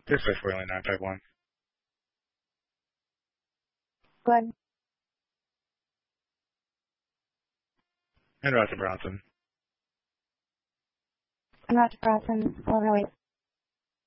Dispatch 409, Type 1. Go ahead. And Roger Bronson. I'm Roger Bronson, 1108.